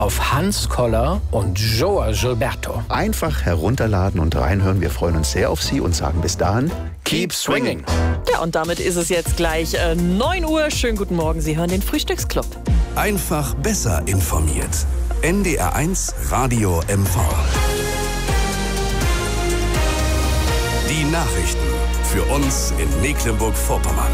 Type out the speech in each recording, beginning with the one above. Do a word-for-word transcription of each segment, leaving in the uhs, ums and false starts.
auf Hans Koller und Joao Gilberto. Einfach herunterladen und reinhören. Wir freuen uns sehr auf Sie und sagen bis dahin, keep swinging. Ja, und damit ist es jetzt gleich äh, neun Uhr. Schönen guten Morgen, Sie hören den Frühstücksclub. Einfach besser informiert. N D R eins Radio M V. Die Nachrichten für uns in Mecklenburg-Vorpommern.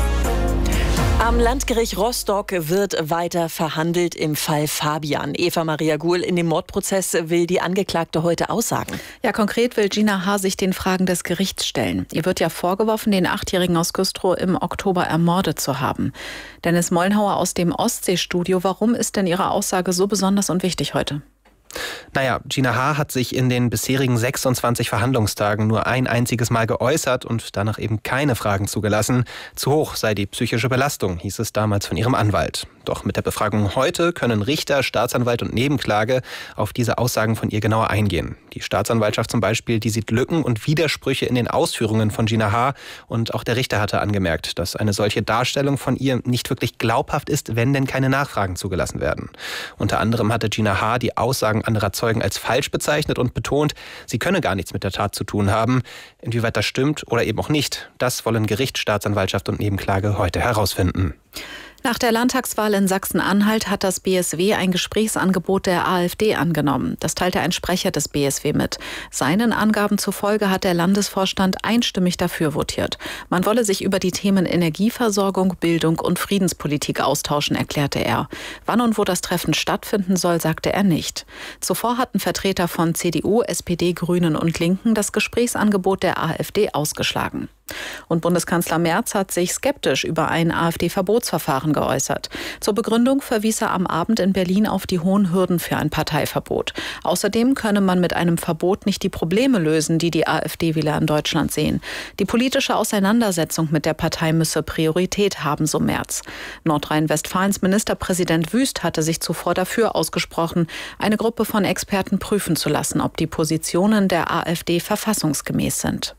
Am Landgericht Rostock wird weiter verhandelt im Fall Fabian. Eva Maria Guhl, in dem Mordprozess will die Angeklagte heute aussagen. Ja, konkret will Gina H. sich den Fragen des Gerichts stellen. Ihr wird ja vorgeworfen, den Achtjährigen aus Güstrow im Oktober ermordet zu haben. Dennis Mollenhauer aus dem Ostseestudio. Warum ist denn Ihre Aussage so besonders und wichtig heute? Naja, Gina H. hat sich in den bisherigen sechsundzwanzig Verhandlungstagen nur ein einziges Mal geäußert und danach eben keine Fragen zugelassen. Zu hoch sei die psychische Belastung, hieß es damals von ihrem Anwalt. Doch mit der Befragung heute können Richter, Staatsanwalt und Nebenklage auf diese Aussagen von ihr genauer eingehen. Die Staatsanwaltschaft zum Beispiel, die sieht Lücken und Widersprüche in den Ausführungen von Gina H. Und auch der Richter hatte angemerkt, dass eine solche Darstellung von ihr nicht wirklich glaubhaft ist, wenn denn keine Nachfragen zugelassen werden. Unter anderem hatte Gina H. die Aussagen anderer Zeugen als falsch bezeichnet und betont, sie könne gar nichts mit der Tat zu tun haben. Inwieweit das stimmt oder eben auch nicht, das wollen Gericht, Staatsanwaltschaft und Nebenklage heute herausfinden. Nach der Landtagswahl in Sachsen-Anhalt hat das B S W ein Gesprächsangebot der AfD angenommen. Das teilte ein Sprecher des B S W mit. Seinen Angaben zufolge hat der Landesvorstand einstimmig dafür votiert. Man wolle sich über die Themen Energieversorgung, Bildung und Friedenspolitik austauschen, erklärte er. Wann und wo das Treffen stattfinden soll, sagte er nicht. Zuvor hatten Vertreter von C D U, S P D, Grünen und Linken das Gesprächsangebot der AfD ausgeschlagen. Und Bundeskanzler Merz hat sich skeptisch über ein AfD-Verbotsverfahren geäußert. Zur Begründung verwies er am Abend in Berlin auf die hohen Hürden für ein Parteiverbot. Außerdem könne man mit einem Verbot nicht die Probleme lösen, die die AfD-Wähler in Deutschland sehen. Die politische Auseinandersetzung mit der Partei müsse Priorität haben, so Merz. Nordrhein-Westfalens Ministerpräsident Wüst hatte sich zuvor dafür ausgesprochen, eine Gruppe von Experten prüfen zu lassen, ob die Positionen der AfD verfassungsgemäß sind.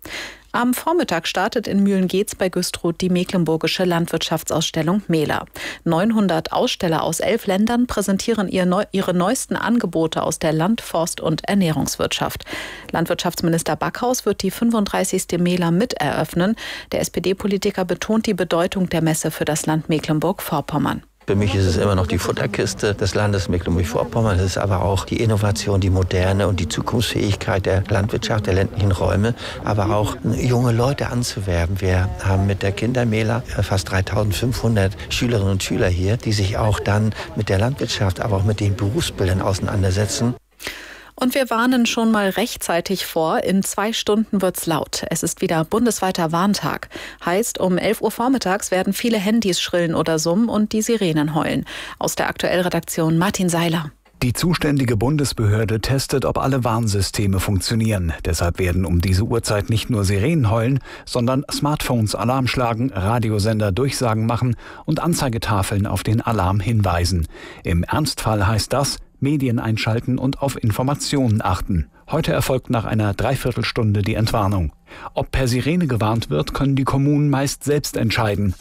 Am Vormittag startet in Mühlen-Geetz bei Güstrow die mecklenburgische Landwirtschaftsausstellung MELA. neunhundert Aussteller aus elf Ländern präsentieren ihre neuesten Angebote aus der Land-, Forst- und Ernährungswirtschaft. Landwirtschaftsminister Backhaus wird die fünfunddreißigste MELA miteröffnen. Der S P D-Politiker betont die Bedeutung der Messe für das Land Mecklenburg-Vorpommern. Für mich ist es immer noch die Futterkiste des Landes Mecklenburg-Vorpommern. Es ist aber auch die Innovation, die Moderne und die Zukunftsfähigkeit der Landwirtschaft, der ländlichen Räume, aber auch junge Leute anzuwerben. Wir haben mit der Kindermähler fast dreitausendfünfhundert Schülerinnen und Schüler hier, die sich auch dann mit der Landwirtschaft, aber auch mit den Berufsbildern auseinandersetzen. Und wir warnen schon mal rechtzeitig vor, in zwei Stunden wird's laut. Es ist wieder bundesweiter Warntag. Heißt, um elf Uhr vormittags werden viele Handys schrillen oder summen und die Sirenen heulen. Aus der Aktuellredaktion Martin Seiler. Die zuständige Bundesbehörde testet, ob alle Warnsysteme funktionieren. Deshalb werden um diese Uhrzeit nicht nur Sirenen heulen, sondern Smartphones Alarm schlagen, Radiosender Durchsagen machen und Anzeigetafeln auf den Alarm hinweisen. Im Ernstfall heißt das, Medien einschalten und auf Informationen achten. Heute erfolgt nach einer Dreiviertelstunde die Entwarnung. Ob per Sirene gewarnt wird, können die Kommunen meist selbst entscheiden.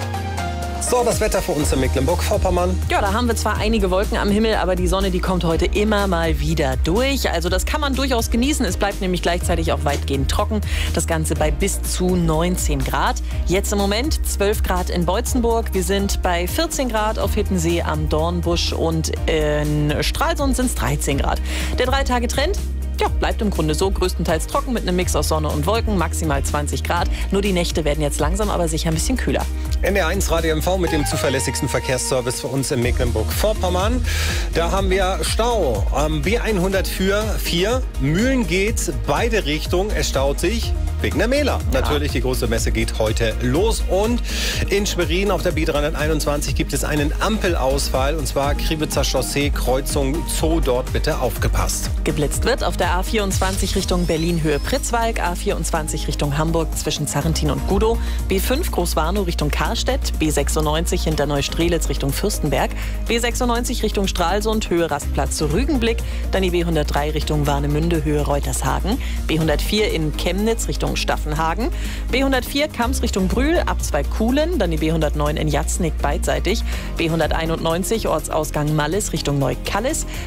So, das Wetter für uns in Mecklenburg-Vorpommern. Ja, da haben wir zwar einige Wolken am Himmel, aber die Sonne, die kommt heute immer mal wieder durch. Also das kann man durchaus genießen. Es bleibt nämlich gleichzeitig auch weitgehend trocken. Das Ganze bei bis zu neunzehn Grad. Jetzt im Moment zwölf Grad in Beutzenburg. Wir sind bei vierzehn Grad auf Hittensee am Dornbusch und in Stralsund sind es dreizehn Grad. Der Drei-Tage-Trend? Ja, bleibt im Grunde so, größtenteils trocken mit einem Mix aus Sonne und Wolken, maximal zwanzig Grad. Nur die Nächte werden jetzt langsam, aber sicher ein bisschen kühler. N D R eins Radio M V mit dem zuverlässigsten Verkehrsservice für uns in Mecklenburg-Vorpommern. Da haben wir Stau am B hundertvierzig, Mühlen-Geetz, beide Richtungen. Es staut sich wegen der MELA. Ja. Natürlich, die große Messe geht heute los. Und in Schwerin auf der B dreihunderteinundzwanzig gibt es einen Ampelausfall. Und zwar Kriwitzer Chaussee, Kreuzung Zoo. Dort bitte aufgepasst. Geblitzt wird auf der A vierundzwanzig Richtung Berlin-Höhe Pritzwalk, A vierundzwanzig Richtung Hamburg zwischen Zarrentin und Gudow, B fünf Großwarnow Richtung Karstedt, B sechsundneunzig hinter Neustrelitz Richtung Fürstenberg, B sechsundneunzig Richtung Stralsund, Höhe Rastplatz zu Rügenblick, dann die B hundertdrei Richtung Warnemünde, Höhe Reutershagen, B hundertvier in Chemnitz Richtung Staffenhagen, B hundertvier Kamps Richtung Brühl, ab zwei Kuhlen, dann die B hundertneun in Jatznick beidseitig, B hunderteinundneunzig Ortsausgang Mallis Richtung Neukallis,